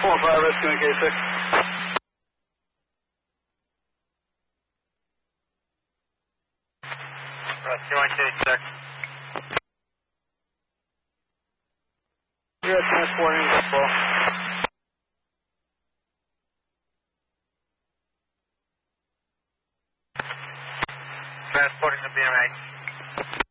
5 rescuing K6. 21 K6. Yeah, transporting as well. Transporting the BMH.